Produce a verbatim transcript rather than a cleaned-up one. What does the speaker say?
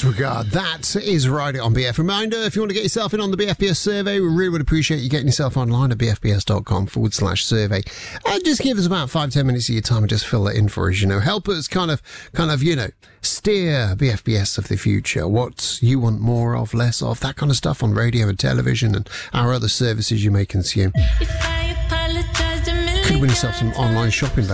Disregard. That is Ride It on B F. Reminder, if you want to get yourself in on the B F B S survey, we really would appreciate you getting yourself online at bfbs.com forward slash survey. And just give us about five, ten minutes of your time and just fill that in for us, you know. Help us kind of, kind of, you know, steer B F B S of the future. What you want more of, less of, that kind of stuff on radio and television and our other services you may consume. Could win yourself some online shopping